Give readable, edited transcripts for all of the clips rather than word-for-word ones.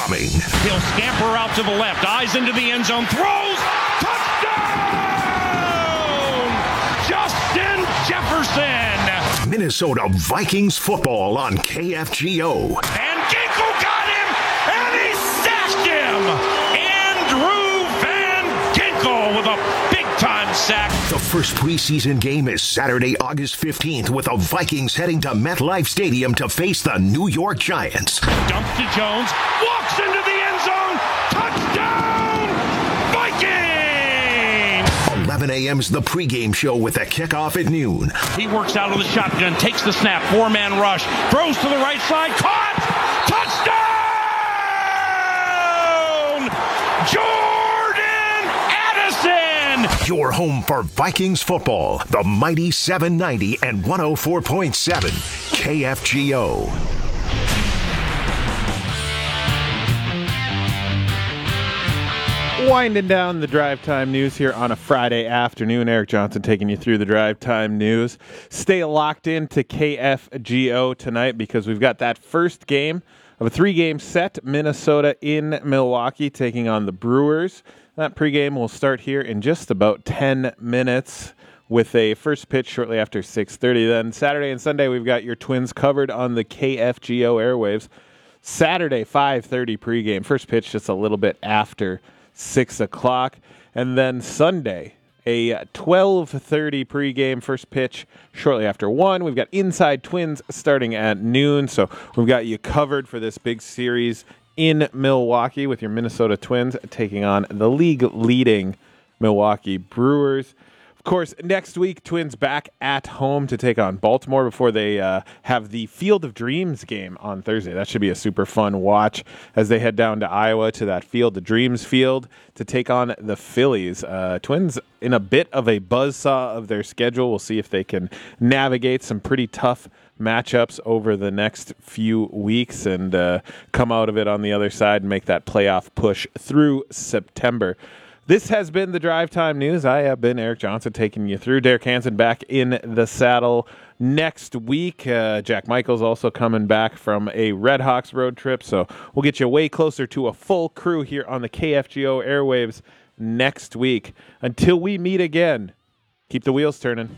coming. He'll scamper out to the left, eyes into the end zone, throws, touchdown! Justin Jefferson! Minnesota Vikings football on KFGO. And Ginkel got him, and he sacked him! Andrew Van Ginkel with a big-time sack. The first preseason game is Saturday, August 15th, with the Vikings heading to MetLife Stadium to face the New York Giants. Dumps to Jones, walks into the end zone, touchdown, Vikings! 11 a.m.'s the pregame show with a kickoff at noon. He works out of the shotgun, takes the snap, four-man rush, throws to the right side, caught, touchdown! Jordan Addison! Your home for Vikings football, the mighty 790 and 104.7 KFGO. Winding down the Drive Time News here on a Friday afternoon. Eric Johnson taking you through the Drive Time News. Stay locked into KFGO tonight because we've got that first game of a 3-game set. Minnesota in Milwaukee taking on the Brewers. That pregame will start here in just about 10 minutes with a first pitch shortly after 6:30. Then Saturday and Sunday we've got your Twins covered on the KFGO airwaves. Saturday 5:30 pregame. First pitch just a little bit after 6 o'clock. And then Sunday, a 12:30 pregame, first pitch shortly after 1. We've got Inside Twins starting at noon. So we've got you covered for this big series in Milwaukee with your Minnesota Twins taking on the league-leading Milwaukee Brewers. Of course, next week, Twins back at home to take on Baltimore before they have the Field of Dreams game on Thursday. That should be a super fun watch as they head down to Iowa to that Field of Dreams field to take on the Phillies. Twins in a bit of a buzzsaw of their schedule. We'll see if they can navigate some pretty tough matchups over the next few weeks and come out of it on the other side and make that playoff push through September. This has been the Drive Time News. I have been Eric Johnson taking you through. Derek Hansen back in the saddle next week. Jack Michaels also coming back from a Red Hawks road trip. So we'll get you way closer to a full crew here on the KFGO airwaves next week. Until we meet again, keep the wheels turning.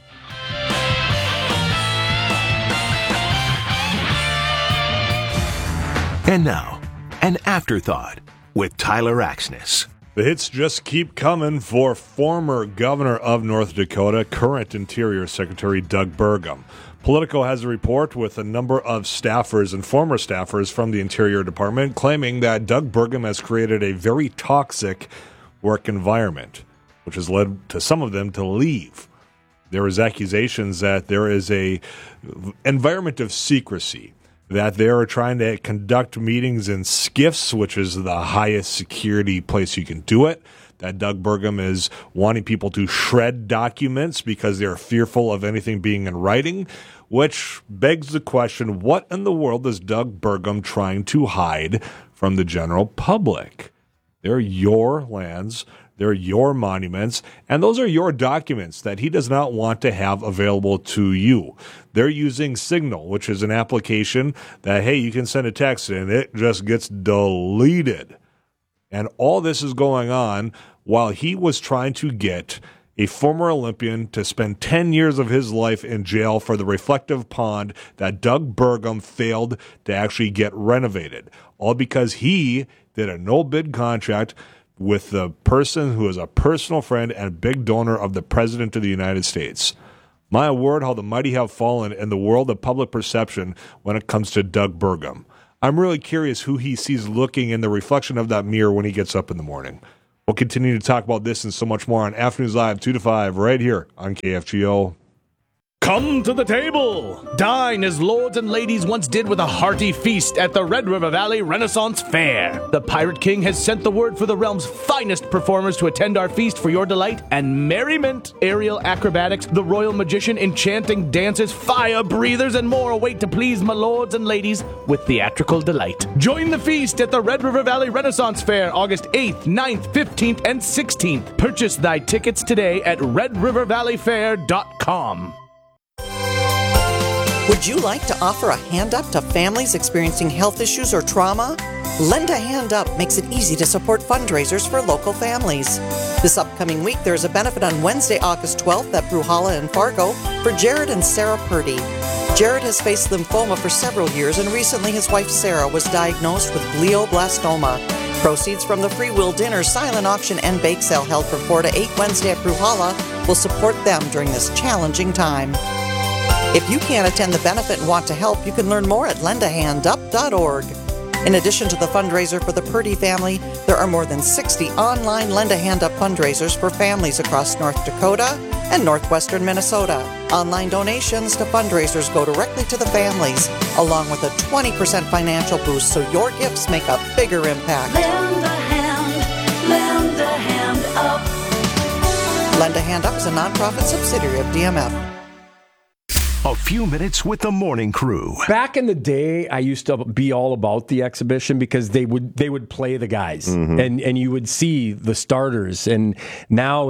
And now, an afterthought with Tyler Axness. The hits just keep coming for former governor of North Dakota, current Interior Secretary Doug Burgum. Politico has a report with a number of staffers and former staffers from the Interior Department claiming that Doug Burgum has created a very toxic work environment, which has led to some of them to leave. There is accusations that there is a environment of secrecy, that they are trying to conduct meetings in SCIFs, which is the highest security place you can do it, that Doug Burgum is wanting people to shred documents because they're fearful of anything being in writing, which begs the question, what in the world is Doug Burgum trying to hide from the general public? They're your lands. They're your monuments, and those are your documents that he does not want to have available to you. They're using Signal, which is an application that, hey, you can send a text and it just gets deleted. And all this is going on while he was trying to get a former Olympian to spend 10 years of his life in jail for the reflective pond that Doug Burgum failed to actually get renovated, all because he did a no-bid contract with the person who is a personal friend and big donor of the President of the United States. My word, how the mighty have fallen in the world of public perception when it comes to Doug Burgum. I'm really curious who he sees looking in the reflection of that mirror when he gets up in the morning. We'll continue to talk about this and so much more on Afternoons Live 2 to 5 right here on KFGO. Come to the table! Dine as lords and ladies once did with a hearty feast at the Red River Valley Renaissance Fair. The Pirate King has sent the word for the realm's finest performers to attend our feast for your delight and merriment. Aerial acrobatics, the royal magician, enchanting dances, fire breathers, and more await to please my lords and ladies with theatrical delight. Join the feast at the Red River Valley Renaissance Fair, August 8th, 9th, 15th, and 16th. Purchase thy tickets today at redrivervalleyfair.com. Would you like to offer a hand up to families experiencing health issues or trauma? Lend a Hand Up makes it easy to support fundraisers for local families. This upcoming week, there is a benefit on Wednesday, August 12th at Bruhala in Fargo for Jared and Sarah Purdy. Jared has faced lymphoma for several years, and recently his wife Sarah was diagnosed with glioblastoma. Proceeds from the Free Will Dinner, silent auction, and bake sale held from 4 to 8 Wednesday at Bruhala will support them during this challenging time. If you can't attend the benefit and want to help, you can learn more at lendahandup.org. In addition to the fundraiser for the Purdy family, there are more than 60 online Lend a Hand Up fundraisers for families across North Dakota and northwestern Minnesota. Online donations to fundraisers go directly to the families, along with a 20% financial boost, so your gifts make a bigger impact. Lend a hand up. Lend a Hand Up is a nonprofit subsidiary of DMF. A few minutes with the morning crew. Back in the day, I used to be all about the exhibition because they would play the guys, and you would see the starters. And now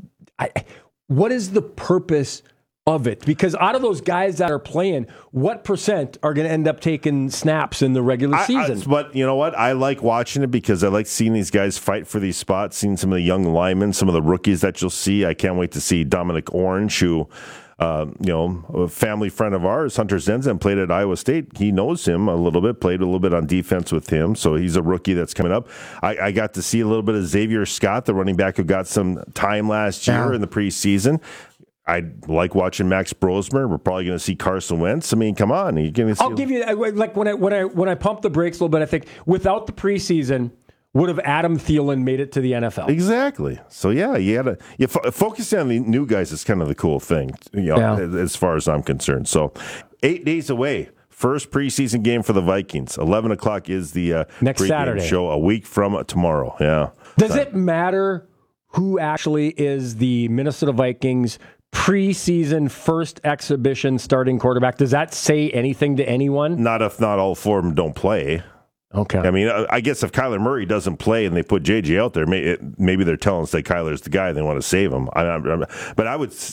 what is the purpose of it? Because out of those guys that are playing, what percent are going to end up taking snaps in the regular season? But you know what? I like watching it because I like seeing these guys fight for these spots, seeing some of the young linemen, some of the rookies that you'll see. I can't wait to see Dominic Orange, who a family friend of ours, Hunter Zenzen, played at Iowa State. He knows him a little bit, played a little bit on defense with him, so he's a rookie that's coming up. I got to see a little bit of Xavier Scott, the running back who got some time last year in the preseason. I like watching Max Brosmer. We're probably going to see Carson Wentz. I mean, come on. I'll give you, like, when I pump the brakes a little bit, I think without the preseason, would have Adam Thielen made it to the NFL? Exactly. So, yeah, focusing on the new guys is kind of the cool thing, as far as I'm concerned. So, 8 days away. First preseason game for the Vikings. 11 o'clock is the next Saturday show, a week from tomorrow. Yeah. Does it matter who actually is the Minnesota Vikings preseason first exhibition starting quarterback? Does that say anything to anyone? Not if not all four of them don't play. Okay. I mean, I guess if Kyler Murray doesn't play and they put JJ out there, maybe they're telling us that Kyler's the guy and they want to save him. But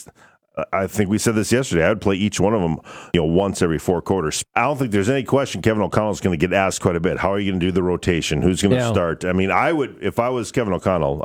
I think we said this yesterday. I would play each one of them, once every 4 quarters. I don't think there's any question Kevin O'Connell's going to get asked quite a bit. How are you going to do the rotation? Who's going to start? I mean, if I was Kevin O'Connell,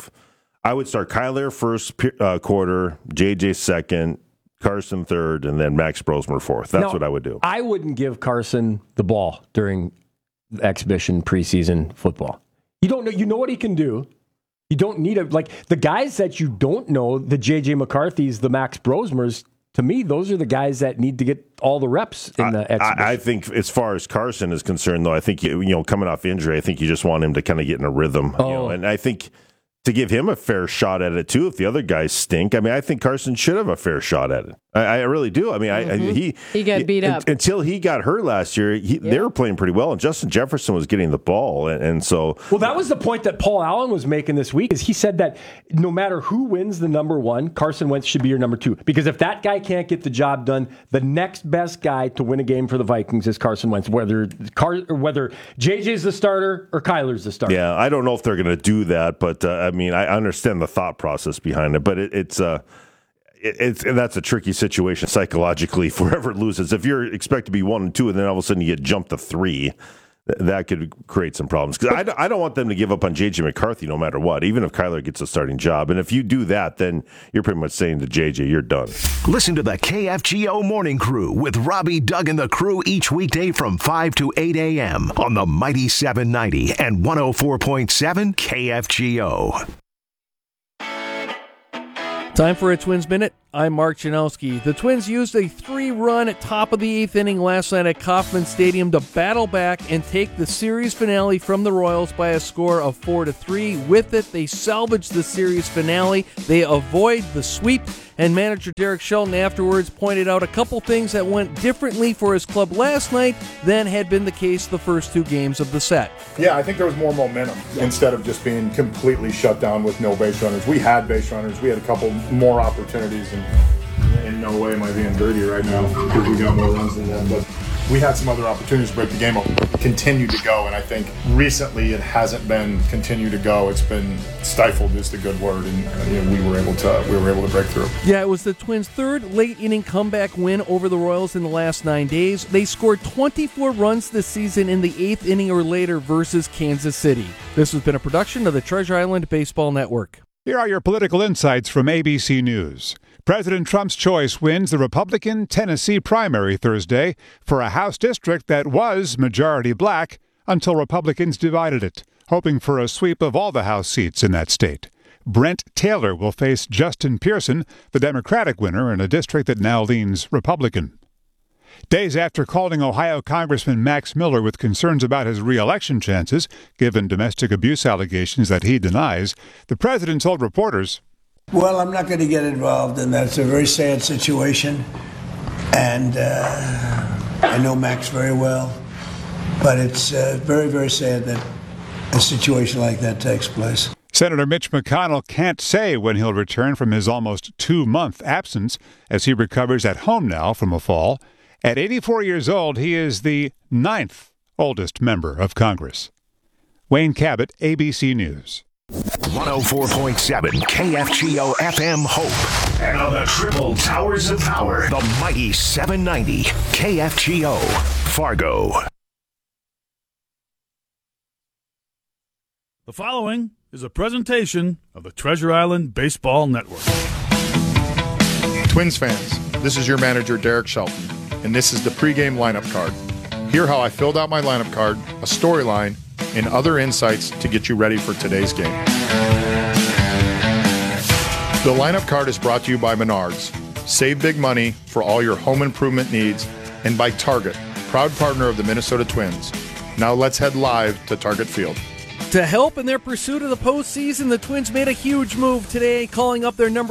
I would start Kyler first quarter, JJ second, Carson third, and then Max Brosmer fourth. That's what I would do. I wouldn't give Carson the ball during exhibition preseason football. You don't know. You know what he can do. You don't need the guys that you don't know, the J.J. McCarthy's, the Max Brosmers. To me, those are the guys that need to get all the reps in the exhibition. I think as far as Carson is concerned, though, I think coming off injury, I think you just want him to kind of get in a rhythm. And I think to give him a fair shot at it too, if the other guys stink. I mean, I think Carson should have a fair shot at it. I really do. I mean, he got beat up until he got hurt last year. They were playing pretty well, and Justin Jefferson was getting the ball, and so. Well, that was the point that Paul Allen was making this week. Is he said that no matter who wins the number one, Carson Wentz should be your number 2, because if that guy can't get the job done, the next best guy to win a game for the Vikings is Carson Wentz, whether JJ's the starter or Kyler's the starter. Yeah, I don't know if they're going to do that, but I mean, I understand the thought process behind it, but it's that's a tricky situation psychologically for whoever loses. If you expect to be 1 and 2 and then all of a sudden you get jumped to 3, that could create some problems. Because I don't want them to give up on J.J. McCarthy no matter what, even if Kyler gets a starting job. And if you do that, then you're pretty much saying to J.J., you're done. Listen to the KFGO Morning Crew with Robbie, Doug, and the crew each weekday from 5 to 8 a.m. on the Mighty 790 and 104.7 KFGO. Time for a Twins Minute. I'm Mark Janowski. The Twins used a 3-run at top of the 8th inning last night at Kauffman Stadium to battle back and take the series finale from the Royals by a score of 4-3. With it, they salvaged the series finale. They avoid the sweep, and manager Derek Shelton afterwards pointed out a couple things that went differently for his club last night than had been the case the first 2 games of the set. Yeah, I think there was more momentum instead of just being completely shut down with no base runners. We had base runners. We had a couple more opportunities, and in no way am I being dirty right now because we got more runs than them. But We had some other opportunities to break the game up, continue to go, and I think recently it hasn't been continue to go. It's been stifled is the good word, and we were able to break through. Yeah, it was the Twins' third late-inning comeback win over the Royals in the last 9 days. They scored 24 runs this season in the 8th inning or later versus Kansas City. This has been a production of the Treasure Island Baseball Network. Here are your political insights from ABC News. President Trump's choice wins the Republican Tennessee primary Thursday for a House district that was majority black until Republicans divided it, hoping for a sweep of all the House seats in that state. Brent Taylor will face Justin Pearson, the Democratic winner in a district that now leans Republican. Days after calling Ohio Congressman Max Miller with concerns about his re-election chances, given domestic abuse allegations that he denies, the president told reporters, "Well, I'm not going to get involved in that. It's a very sad situation, and I know Max very well, but it's very, very sad that a situation like that takes place." Senator Mitch McConnell can't say when he'll return from his almost 2-month absence as he recovers at home now from a fall. At 84 years old, he is the 9th oldest member of Congress. Wayne Cabot, ABC News. 104.7 KFGO FM Hope. And on the triple towers of power, the mighty 790 KFGO Fargo. The following is a presentation of the Treasure Island Baseball Network. Twins fans, this is your manager, Derek Shelton, and this is the pregame lineup card. Hear how I filled out my lineup card, a storyline, and other insights to get you ready for today's game. The lineup card is brought to you by Menards. Save big money for all your home improvement needs, and by Target, proud partner of the Minnesota Twins. Now let's head live to Target Field. To help in their pursuit of the postseason, the Twins made a huge move today, calling up their number